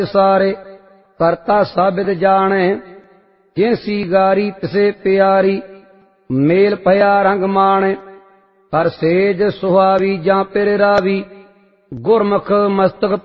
सारे करता साबित जाने जिनसी गारी तिसे प्यारी मेल पया रंग माणे पर सेज सुहावी जां पिर रावी गुरमुख मस्तक